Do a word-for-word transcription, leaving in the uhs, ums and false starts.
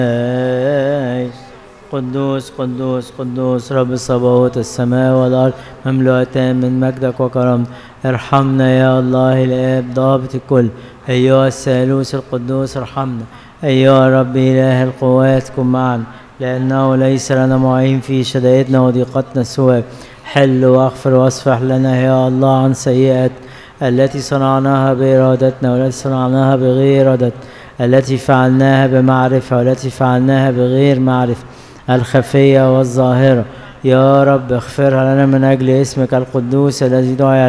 قدوس قدوس قدوس رب الصباوت، السماء والأرض مملوءتان من مجدك وكرمك. ارحمنا يا الله الآب ضابط الكل، أيها الثالوث القدوس ارحمنا. أيها رب إله القوات كن معنا، لأنه ليس لنا معين في شدائدنا وضيقتنا سواك. حل واغفر واصفح لنا يا الله عن سيئات التي صنعناها بإرادتنا والتي صنعناها بغير إرادتنا، التي فعلناها بمعرفة والتي فعلناها بغير معرفة، الخفية والظاهرة. يا رب اغفرها لنا من أجل اسمك القدوس الذي دعي